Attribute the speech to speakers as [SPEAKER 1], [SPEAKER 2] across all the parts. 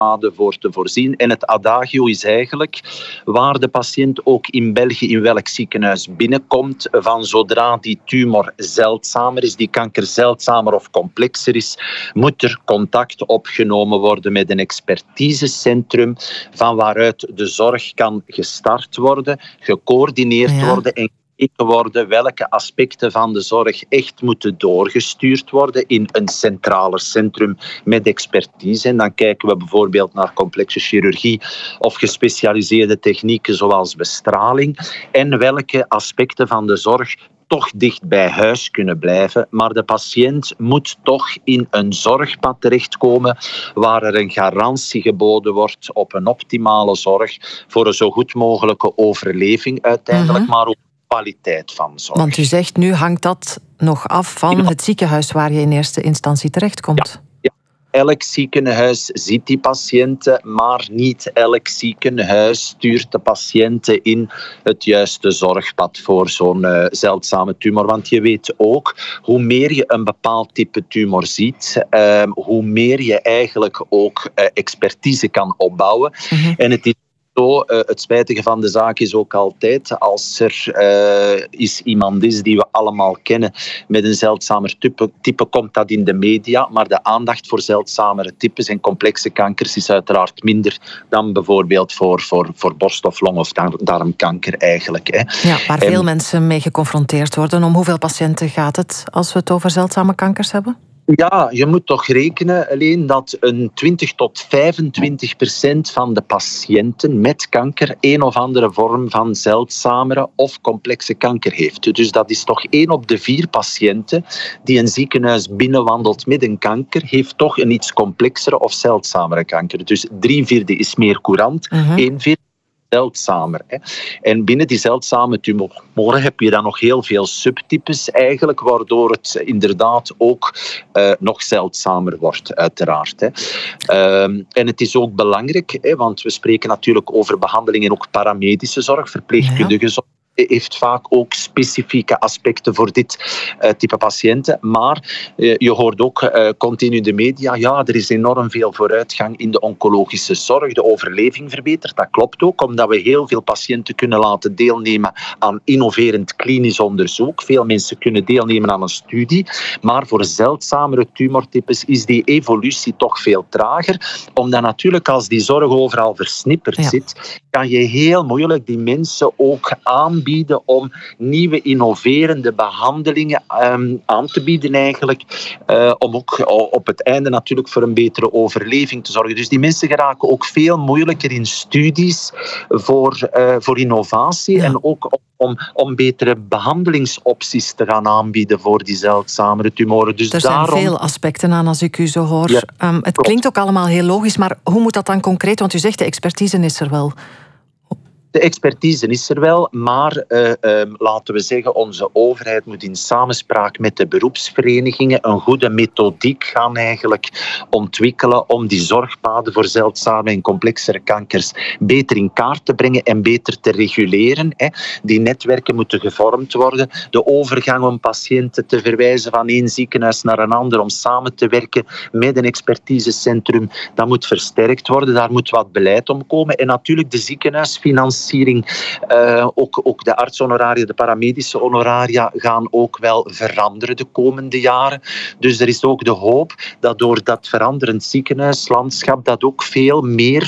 [SPEAKER 1] voor te voorzien. En het adagio is eigenlijk waar de patiënt ook in België in welk ziekenhuis binnenkomt, van zodra die tumor zeldzamer is, die kanker zeldzamer of complexer is, moet er contact opgenomen worden met een expertisecentrum van waaruit de zorg kan gestart worden, gecoördineerd worden en worden welke aspecten van de zorg echt moeten doorgestuurd worden in een centraler centrum met expertise. En dan kijken we bijvoorbeeld naar complexe chirurgie of gespecialiseerde technieken zoals bestraling en welke aspecten van de zorg toch dicht bij huis kunnen blijven. Maar de patiënt moet toch in een zorgpad terechtkomen waar er een garantie geboden wordt op een optimale zorg voor een zo goed mogelijke overleving uiteindelijk, maar ook kwaliteit van zorg.
[SPEAKER 2] Want u zegt, nu hangt dat nog af van het ziekenhuis waar je in eerste instantie terechtkomt.
[SPEAKER 1] Ja. Elk ziekenhuis ziet die patiënten, maar niet elk ziekenhuis stuurt de patiënten in het juiste zorgpad voor zo'n zeldzame tumor. Want je weet ook, hoe meer je een bepaald type tumor ziet, hoe meer je eigenlijk ook expertise kan opbouwen. En het is het spijtige van de zaak is ook altijd, als er iemand is die we allemaal kennen met een zeldzamer type, komt dat in de media, maar de aandacht voor zeldzamere types en complexe kankers is uiteraard minder dan bijvoorbeeld voor borst- of long- of darmkanker eigenlijk. Hè.
[SPEAKER 2] Ja, waar veel mensen mee geconfronteerd worden. Om hoeveel patiënten gaat het als we het over zeldzame kankers hebben?
[SPEAKER 1] Ja, je moet toch rekenen alleen dat een 20 tot 25% van de patiënten met kanker een of andere vorm van zeldzamere of complexe kanker heeft. Dus dat is toch 1 op de 4 patiënten die een ziekenhuis binnenwandelt met een kanker, heeft toch een iets complexere of zeldzamere kanker. Dus 3/4 is meer courant, 1/4 zeldzamer. Hè. En binnen die zeldzame tumoren heb je dan nog heel veel subtypes eigenlijk, waardoor het inderdaad ook nog zeldzamer wordt, uiteraard. Hè. En het is ook belangrijk, hè, want we spreken natuurlijk over behandeling en ook paramedische zorg, verpleegkundige zorg. Heeft vaak ook specifieke aspecten voor dit type patiënten. Maar je hoort ook continu in de media, ja, er is enorm veel vooruitgang in de oncologische zorg. De overleving verbetert, dat klopt ook, omdat we heel veel patiënten kunnen laten deelnemen aan innoverend klinisch onderzoek. Veel mensen kunnen deelnemen aan een studie. Maar voor zeldzamere tumortypes is die evolutie toch veel trager. Omdat natuurlijk als die zorg overal versnipperd zit, kan je heel moeilijk die mensen ook aanbieden om nieuwe innoverende behandelingen aan te bieden eigenlijk, om ook op het einde natuurlijk voor een betere overleving te zorgen. Dus die mensen geraken ook veel moeilijker in studies voor innovatie en ook om betere behandelingsopties te gaan aanbieden voor die zeldzamere tumoren. Dus
[SPEAKER 2] er zijn veel aspecten aan als ik u zo hoor.
[SPEAKER 1] Ja,
[SPEAKER 2] het klinkt ook allemaal heel logisch, maar hoe moet dat dan concreet? Want u zegt de expertise is er wel.
[SPEAKER 1] De expertise is er wel, maar laten we zeggen, onze overheid moet in samenspraak met de beroepsverenigingen een goede methodiek gaan eigenlijk ontwikkelen om die zorgpaden voor zeldzame en complexere kankers beter in kaart te brengen en beter te reguleren. Hè. Die netwerken moeten gevormd worden. De overgang om patiënten te verwijzen van één ziekenhuis naar een ander, om samen te werken met een expertisecentrum, dat moet versterkt worden. Daar moet wat beleid om komen. En natuurlijk de ziekenhuisfinanciering. Ook de artshonoraria, de paramedische honoraria gaan ook wel veranderen de komende jaren. Dus er is ook de hoop dat door dat veranderend ziekenhuislandschap dat ook veel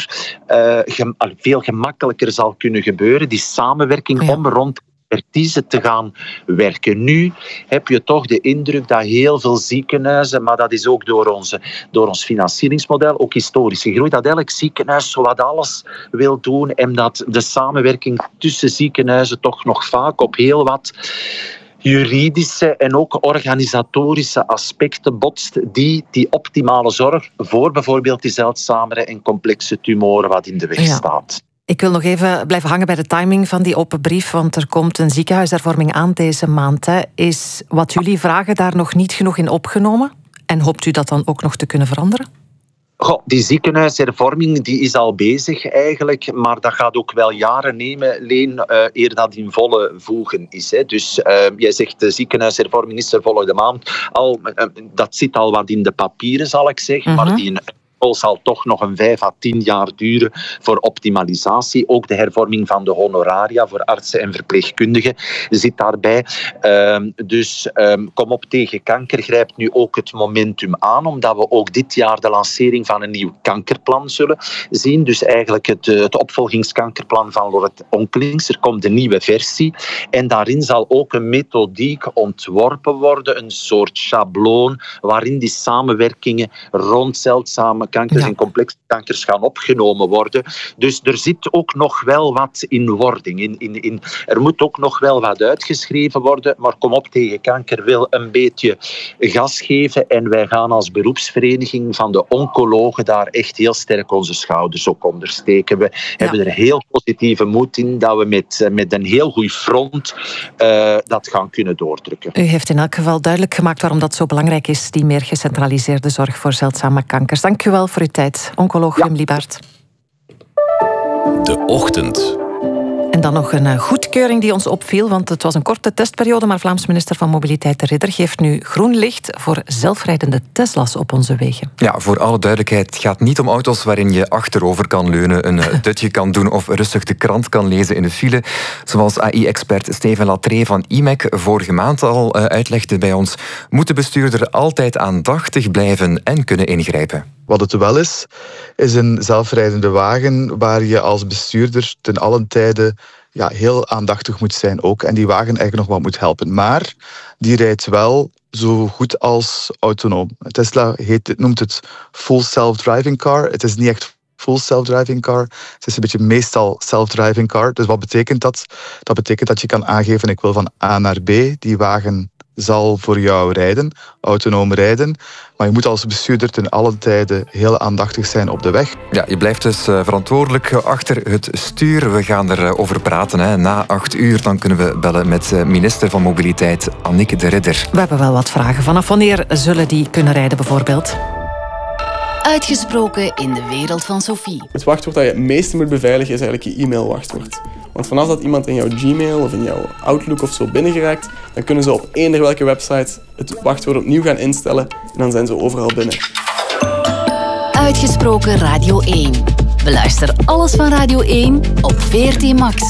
[SPEAKER 1] gemakkelijker zal kunnen gebeuren. Die samenwerking om rond expertise te gaan werken. Nu heb je toch de indruk dat heel veel ziekenhuizen, maar dat is ook door ons financieringsmodel, ook historisch gegroeid, dat elk ziekenhuis zowat alles wil doen en dat de samenwerking tussen ziekenhuizen toch nog vaak op heel wat juridische en ook organisatorische aspecten botst die optimale zorg voor bijvoorbeeld die zeldzamere en complexe tumoren wat in de weg staat.
[SPEAKER 2] Ik wil nog even blijven hangen bij de timing van die open brief, want er komt een ziekenhuishervorming aan deze maand. Hè. Is wat jullie vragen daar nog niet genoeg in opgenomen? En hoopt u dat dan ook nog te kunnen veranderen?
[SPEAKER 1] Die ziekenhuishervorming die is al bezig eigenlijk, maar dat gaat ook wel jaren nemen, Leen, eer dat in volle voegen is. Hè. Dus jij zegt de ziekenhuishervorming is er volgende maand al. Dat zit al wat in de papieren, zal ik zeggen, maar die protocol zal toch nog een 5 à 10 jaar duren voor optimalisatie. Ook de hervorming van de honoraria voor artsen en verpleegkundigen zit daarbij. Dus Kom op tegen kanker grijpt nu ook het momentum aan, omdat we ook dit jaar de lancering van een nieuw kankerplan zullen zien. Dus eigenlijk het opvolgingskankerplan van Lorette Onkelings. Er komt een nieuwe versie en daarin zal ook een methodiek ontworpen worden, een soort schabloon waarin die samenwerkingen rond zeldzame kankers en complexe kankers gaan opgenomen worden. Dus er zit ook nog wel wat in wording. Er moet ook nog wel wat uitgeschreven worden, maar Kom op tegen kanker wil een beetje gas geven en wij gaan als beroepsvereniging van de oncologen daar echt heel sterk onze schouders op ondersteken. We hebben er heel positieve moed in dat we met een heel goed front dat gaan kunnen doordrukken.
[SPEAKER 2] U heeft in elk geval duidelijk gemaakt waarom dat zo belangrijk is, die meer gecentraliseerde zorg voor zeldzame kankers. Dank u wel voor uw tijd, oncoloog Wim Liebaert.
[SPEAKER 3] De Ochtend.
[SPEAKER 2] En dan nog een goedkeuring die ons opviel, want het was een korte testperiode, maar Vlaams minister van Mobiliteit De Ridder geeft nu groen licht voor zelfrijdende Tesla's op onze wegen.
[SPEAKER 4] Ja, voor alle duidelijkheid, het gaat niet om auto's waarin je achterover kan leunen, een dutje kan doen of rustig de krant kan lezen in de file. Zoals AI-expert Steven Latree van IMEC vorige maand al uitlegde bij ons, moet de bestuurder altijd aandachtig blijven en kunnen ingrijpen.
[SPEAKER 5] Wat het wel is een zelfrijdende wagen waar je als bestuurder ten allen tijde heel aandachtig moet zijn ook. En die wagen eigenlijk nog wat moet helpen. Maar die rijdt wel zo goed als autonoom. Tesla noemt het full self-driving car. Het is niet echt full self-driving car. Het is een beetje meestal self-driving car. Dus wat betekent dat? Dat betekent dat je kan aangeven, ik wil van A naar B. Die wagen zal voor jou rijden, autonoom rijden. Maar je moet als bestuurder ten alle tijde heel aandachtig zijn op de weg.
[SPEAKER 4] Ja, je blijft dus verantwoordelijk achter het stuur. We gaan erover praten. Hè. Na 8 uur dan kunnen we bellen met minister van Mobiliteit Annick De Ridder.
[SPEAKER 2] We hebben wel wat vragen. Vanaf wanneer zullen die kunnen rijden bijvoorbeeld?
[SPEAKER 6] Uitgesproken in de wereld van Sophie.
[SPEAKER 7] Het wachtwoord dat je het meeste moet beveiligen is eigenlijk je e-mailwachtwoord. Want vanaf dat iemand in jouw Gmail of in jouw Outlook of zo binnengeraakt, dan kunnen ze op eender welke website het wachtwoord opnieuw gaan instellen en dan zijn ze overal binnen.
[SPEAKER 6] Uitgesproken Radio 1. Beluister alles van Radio 1 op VRT Max.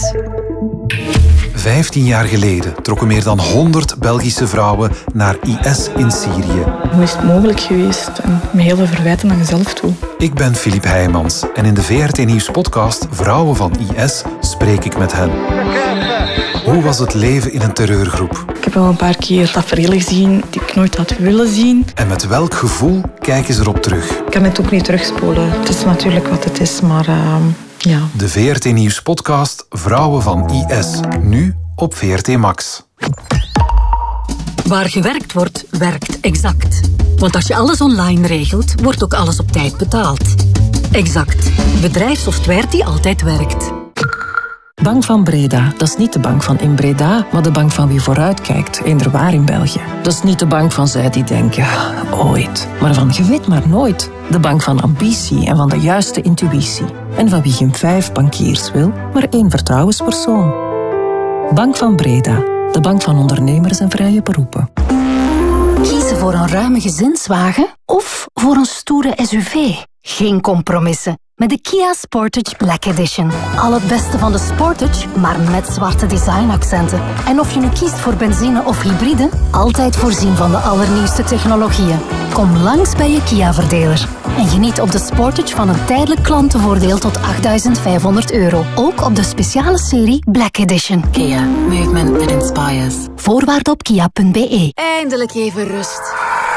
[SPEAKER 3] 15 jaar geleden trokken meer dan 100 Belgische vrouwen naar IS in Syrië.
[SPEAKER 8] Hoe is het mogelijk geweest? En met heel veel verwijten aan jezelf toe.
[SPEAKER 3] Ik ben Filip Heijmans en in de VRT Nieuws podcast Vrouwen van IS spreek ik met hen. Hoe was het leven in een terreurgroep?
[SPEAKER 8] Ik heb wel een paar keer tafereelen gezien die ik nooit had willen zien.
[SPEAKER 3] En met welk gevoel kijken ze erop terug?
[SPEAKER 8] Ik kan het ook niet terugspoelen. Het is natuurlijk wat het is, maar ja.
[SPEAKER 3] De VRT Nieuws podcast Vrouwen van IS. Nu op VRT Max.
[SPEAKER 9] Waar gewerkt wordt, werkt Exact. Want als je alles online regelt, wordt ook alles op tijd betaald. Exact. Bedrijfssoftware die altijd werkt.
[SPEAKER 10] Bank van Breda, dat is niet de bank van in Breda, maar de bank van wie vooruitkijkt, inderwaar in België. Dat is niet de bank van zij die denken, ooit, maar van je weet maar nooit. De bank van ambitie en van de juiste intuïtie. En van wie geen 5 bankiers wil, maar 1 vertrouwenspersoon. Bank van Breda, de bank van ondernemers en vrije beroepen.
[SPEAKER 6] Kiezen voor een ruime gezinswagen of voor een stoere SUV? Geen compromissen. Met de Kia Sportage Black Edition. Al het beste van de Sportage, maar met zwarte designaccenten. En of je nu kiest voor benzine of hybride, altijd voorzien van de allernieuwste technologieën. Kom langs bij je Kia-verdeler. En geniet op de Sportage van een tijdelijk klantenvoordeel tot €8.500. Ook op de speciale serie Black Edition.
[SPEAKER 9] Kia, movement that inspires.
[SPEAKER 6] Voorwaarden op kia.be.
[SPEAKER 11] Eindelijk even rust.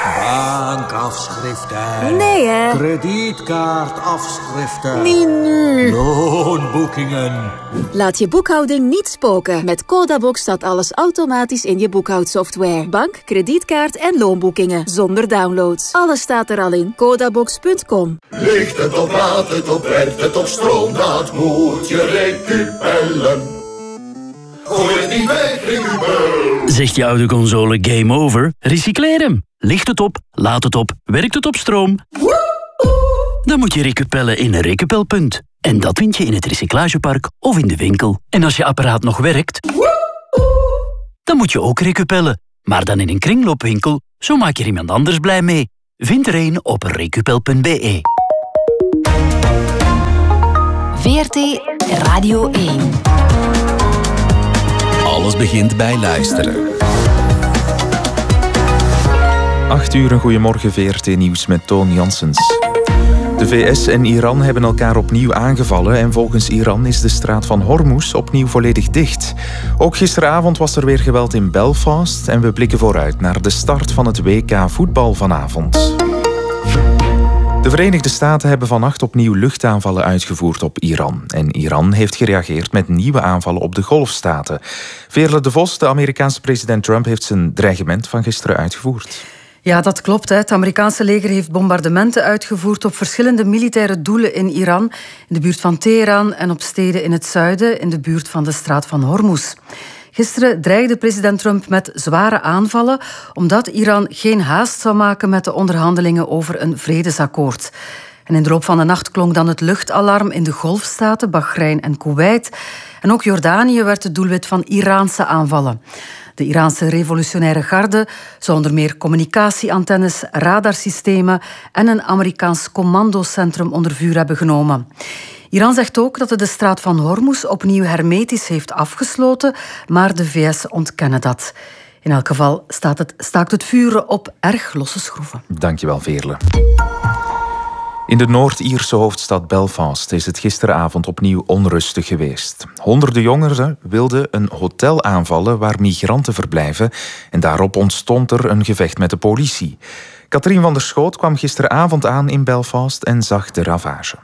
[SPEAKER 12] Bankafschriften.
[SPEAKER 11] Nee, hè?
[SPEAKER 12] Kredietkaartafschriften.
[SPEAKER 11] Niet nu.
[SPEAKER 12] Loonboekingen.
[SPEAKER 11] Laat je boekhouding niet spoken. Met Codabox staat alles automatisch in je boekhoudsoftware. Bank, kredietkaart en loonboekingen. Zonder downloads. Alles staat er al in. Codabox.com.
[SPEAKER 13] Ligt het op, laat het op, werkt het op stroom, dat moet je recupellen. Gooi het niet weg, recupel.
[SPEAKER 14] Zegt je oude console game over? Recycleer hem. Ligt het op, laat het op, werkt het op stroom? Dan moet je recupellen in een recupelpunt. En dat vind je in het recyclagepark of in de winkel. En als je apparaat nog werkt, dan moet je ook recupellen. Maar dan in een kringloopwinkel, zo maak je er iemand anders blij mee. Vind er een op recupel.be.
[SPEAKER 6] VRT Radio 1.
[SPEAKER 12] Alles begint bij luisteren.
[SPEAKER 3] 8 uur, een goeiemorgen, VRT Nieuws met Toon Janssens. De VS en Iran hebben elkaar opnieuw aangevallen en volgens Iran is de straat van Hormuz opnieuw volledig dicht. Ook gisteravond was er weer geweld in Belfast en we blikken vooruit naar de start van het WK voetbal vanavond. De Verenigde Staten hebben vannacht opnieuw luchtaanvallen uitgevoerd op Iran. En Iran heeft gereageerd met nieuwe aanvallen op de Golfstaten. Veerle de Vos, de Amerikaanse president Trump, heeft zijn dreigement van gisteren uitgevoerd.
[SPEAKER 15] Ja, dat klopt. Het Amerikaanse leger heeft bombardementen uitgevoerd op verschillende militaire doelen in Iran, in de buurt van Teheran en op steden in het zuiden, in de buurt van de straat van Hormuz. Gisteren dreigde president Trump met zware aanvallen, omdat Iran geen haast zou maken met de onderhandelingen over een vredesakkoord. En in de loop van de nacht klonk dan het luchtalarm in de Golfstaten, Bahrein en Kuwait. En ook Jordanië werd het doelwit van Iraanse aanvallen. De Iraanse revolutionaire garde zou onder meer communicatieantennes, radarsystemen en een Amerikaans commandocentrum onder vuur hebben genomen. Iran zegt ook dat het de straat van Hormuz opnieuw hermetisch heeft afgesloten, maar de VS ontkennen dat. In elk geval staakt het vuren op erg losse schroeven.
[SPEAKER 3] Dankjewel, Veerle. In de Noord-Ierse hoofdstad Belfast is het gisteravond opnieuw onrustig geweest. Honderden jongeren wilden een hotel aanvallen waar migranten verblijven en daarop ontstond er een gevecht met de politie. Katrien van der Schoot kwam gisteravond aan in Belfast en zag de ravage.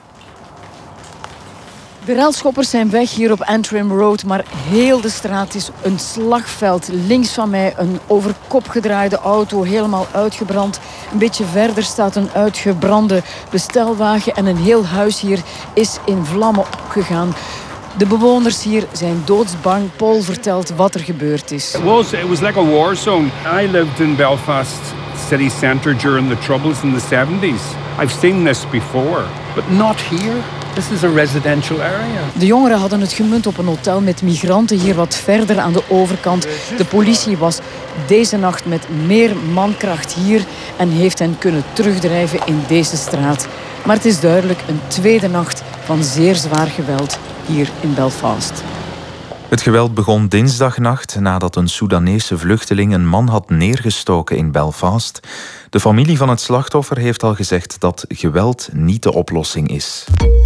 [SPEAKER 16] De relschoppers zijn weg hier op Antrim Road, maar heel de straat is een slagveld. Links van mij een over kop gedraaide auto, helemaal uitgebrand. Een beetje verder staat een uitgebrande bestelwagen en een heel huis hier is in vlammen opgegaan. De bewoners hier zijn doodsbang. Paul vertelt wat er gebeurd is.
[SPEAKER 17] It was like a war zone. I lived in Belfast city centre during the troubles in the 70s. I've seen this before, but not here. This is a residential area.
[SPEAKER 16] De jongeren hadden het gemunt op een hotel met migranten hier wat verder aan de overkant. De politie was deze nacht met meer mankracht hier en heeft hen kunnen terugdrijven in deze straat. Maar het is duidelijk een tweede nacht van zeer zwaar geweld hier in Belfast.
[SPEAKER 3] Het geweld begon dinsdagnacht nadat een Soedanese vluchteling een man had neergestoken in Belfast. De familie van het slachtoffer heeft al gezegd dat geweld niet de oplossing is.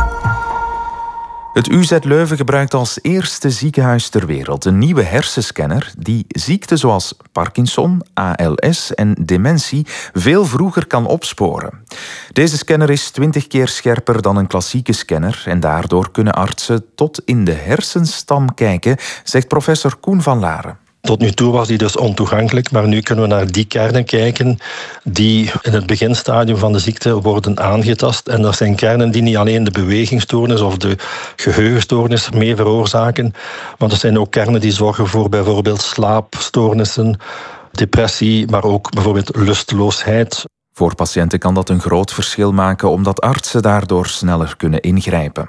[SPEAKER 3] Het UZ Leuven gebruikt als eerste ziekenhuis ter wereld een nieuwe hersenscanner die ziekten zoals Parkinson, ALS en dementie veel vroeger kan opsporen. Deze scanner is 20 keer scherper dan een klassieke scanner en daardoor kunnen artsen tot in de hersenstam kijken, zegt professor Koen van Laren.
[SPEAKER 18] Tot nu toe was die dus ontoegankelijk, maar nu kunnen we naar die kernen kijken die in het beginstadium van de ziekte worden aangetast. En dat zijn kernen die niet alleen de bewegingsstoornis of de geheugenstoornis mee veroorzaken, maar dat zijn ook kernen die zorgen voor bijvoorbeeld slaapstoornissen, depressie, maar ook bijvoorbeeld lusteloosheid.
[SPEAKER 3] Voor patiënten kan dat een groot verschil maken, omdat artsen daardoor sneller kunnen ingrijpen.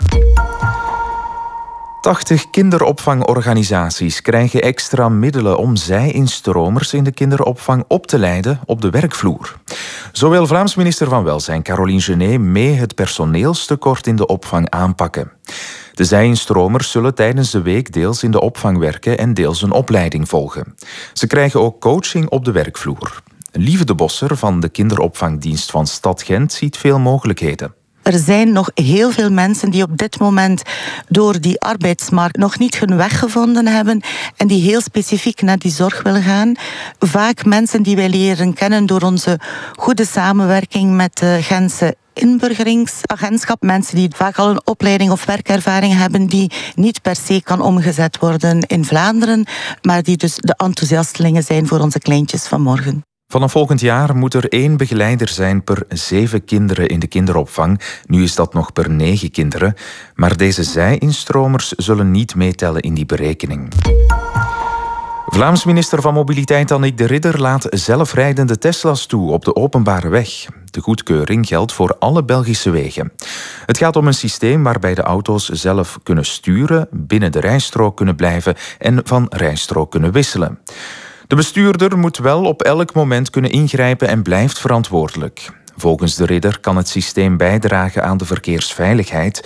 [SPEAKER 3] 80 kinderopvangorganisaties krijgen extra middelen om zij-instromers in de kinderopvang op te leiden op de werkvloer. Zo wil Vlaams minister van Welzijn Caroline Genet mee het personeelstekort in de opvang aanpakken. De zij-instromers zullen tijdens de week deels in de opvang werken en deels een opleiding volgen. Ze krijgen ook coaching op de werkvloer. Lieve de Bosser van de kinderopvangdienst van Stad Gent ziet veel mogelijkheden.
[SPEAKER 19] Er zijn nog heel veel mensen die op dit moment door die arbeidsmarkt nog niet hun weg gevonden hebben en die heel specifiek naar die zorg willen gaan. Vaak mensen die wij leren kennen door onze goede samenwerking met de Gentse inburgeringsagentschap. Mensen die vaak al een opleiding of werkervaring hebben die niet per se kan omgezet worden in Vlaanderen, maar die dus de enthousiastelingen zijn voor onze kleintjes van morgen.
[SPEAKER 3] Vanaf volgend jaar moet er 1 begeleider zijn per 7 kinderen in de kinderopvang. Nu is dat nog per 9 kinderen. Maar deze zij-instromers zullen niet meetellen in die berekening. Vlaams minister van Mobiliteit Annick de Ridder laat zelfrijdende Tesla's toe op de openbare weg. De goedkeuring geldt voor alle Belgische wegen. Het gaat om een systeem waarbij de auto's zelf kunnen sturen, binnen de rijstrook kunnen blijven en van rijstrook kunnen wisselen. De bestuurder moet wel op elk moment kunnen ingrijpen en blijft verantwoordelijk. Volgens de Ridder kan het systeem bijdragen aan de verkeersveiligheid